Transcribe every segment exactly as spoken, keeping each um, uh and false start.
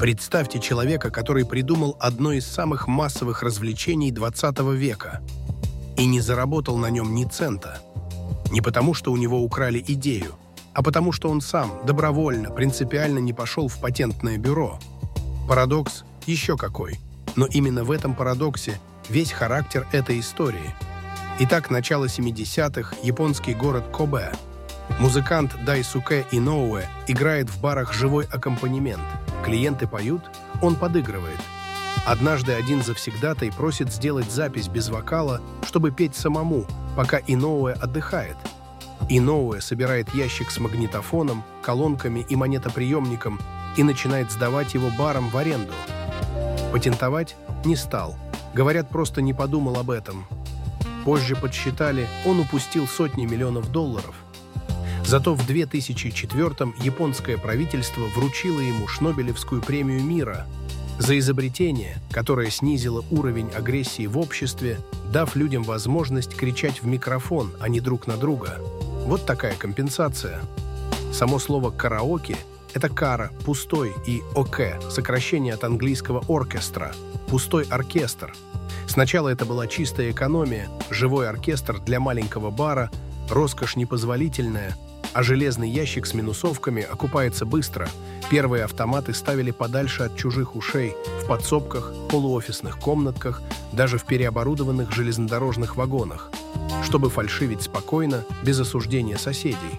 Представьте человека, который придумал одно из самых массовых развлечений двадцатого века и не заработал на нем ни цента. Не потому, что у него украли идею, а потому, что он сам добровольно, принципиально не пошел в патентное бюро. Парадокс еще какой. Но именно в этом парадоксе весь характер этой истории. Итак, начало семидесятых, японский город Кобе. Музыкант Дайсуке Иноуэ играет в барах живой аккомпанемент. Клиенты поют, он подыгрывает. Однажды один завсегдатай просит сделать запись без вокала, чтобы петь самому, пока Иноуэ отдыхает. Иноуэ собирает ящик с магнитофоном, колонками и монетоприемником и начинает сдавать его барам в аренду. Патентовать не стал. Говорят, просто не подумал об этом. Позже подсчитали, он упустил сотни миллионов долларов. Зато в две тысячи четвёртом японское правительство вручило ему Шнобелевскую премию мира за изобретение, которое снизило уровень агрессии в обществе, дав людям возможность кричать в микрофон, а не друг на друга. Вот такая компенсация. Само слово «караоке» — это «кара» — пустой и «оке» — сокращение от английского «оркестра» — пустой оркестр. Сначала это была чистая экономия, живой оркестр для маленького бара, роскошь непозволительная, а железный ящик с минусовками окупается быстро. Первые автоматы ставили подальше от чужих ушей, в подсобках, полуофисных комнатках, даже в переоборудованных железнодорожных вагонах, чтобы фальшивить спокойно, без осуждения соседей.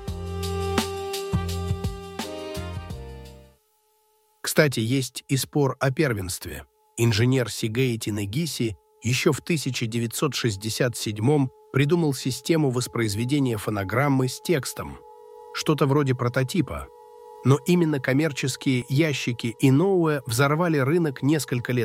Кстати, есть и спор о первенстве. Инженер Сигеити Негиси еще в тысяча девятьсот шестьдесят седьмом придумал систему воспроизведения фонограммы с текстом. Что-то вроде прототипа. Но именно коммерческие ящики Иноуэ взорвали рынок несколько лет